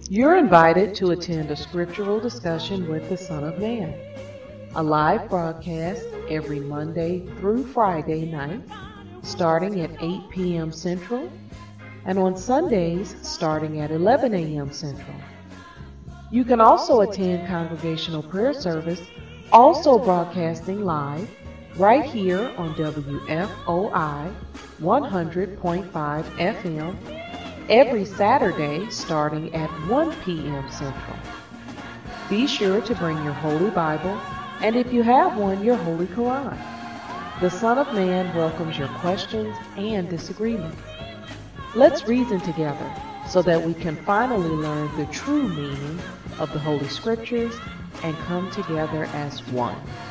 You're invited to attend a scriptural discussion with the Son of Man, a live broadcast every Monday through Friday night, starting at 8 p.m. Central, and on Sundays starting at 11 a.m. Central. You can also attend Congregational Prayer Service, also broadcasting live, right here on WFOI 100.5 FM, every Saturday starting at 1 p.m. Central. Be sure to bring your Holy Bible, and if you have one, your Holy Quran. The Son of Man welcomes your questions and disagreements. Let's reason together so that we can finally learn the true meaning of the Holy Scriptures and come together as one.